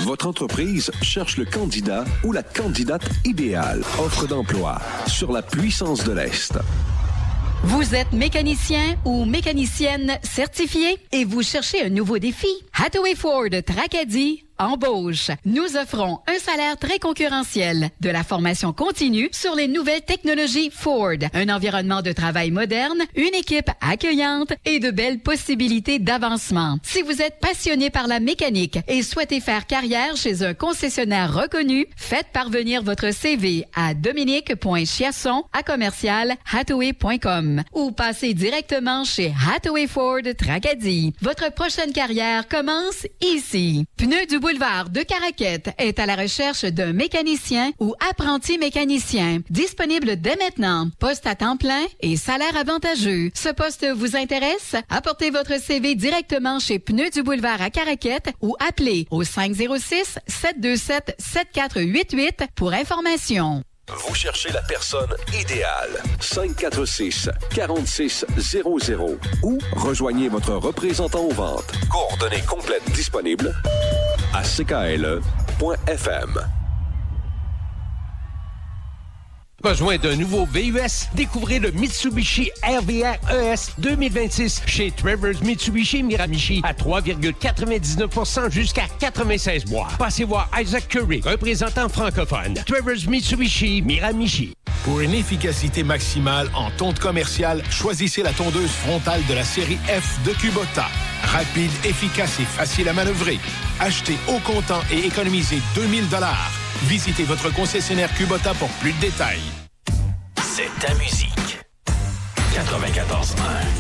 Votre entreprise cherche le candidat ou la candidate idéale. Offre d'emploi sur la puissance de l'Est. Vous êtes mécanicien ou mécanicienne certifié et vous cherchez un nouveau défi? Hathaway Ford Tracadie embauche. Nous offrons un salaire très concurrentiel, de la formation continue sur les nouvelles technologies Ford, un environnement de travail moderne, une équipe accueillante et de belles possibilités d'avancement. Si vous êtes passionné par la mécanique et souhaitez faire carrière chez un concessionnaire reconnu, faites parvenir votre CV à dominique.chiasson@hathaway.com ou passez directement chez Hathaway Ford Tracadie. Votre prochaine carrière commence ici. Pneus du Boulevard de Caraquette est à la recherche d'un mécanicien ou apprenti mécanicien. Disponible dès maintenant. Poste à temps plein et salaire avantageux. Ce poste vous intéresse? Apportez votre CV directement chez Pneus du Boulevard à Caraquette ou appelez au 506-727-7488 pour information. Vous cherchez la personne idéale. 546-4600 ou rejoignez votre représentant aux ventes. Coordonnées complètes disponibles à ckle.fm. Besoin d'un nouveau VUS? Découvrez le Mitsubishi RVR ES 2026 chez Travers Mitsubishi Miramichi à 3,99% jusqu'à 96 mois. Passez voir Isaac Curry, représentant francophone. Travers Mitsubishi Miramichi. Pour une efficacité maximale en tonte commerciale, choisissez la tondeuse frontale de la série F de Kubota. Rapide, efficace et facile à manœuvrer. Achetez au comptant et économisez 2000 $. Visitez votre concessionnaire Kubota pour plus de détails. C'est ta musique. 94.1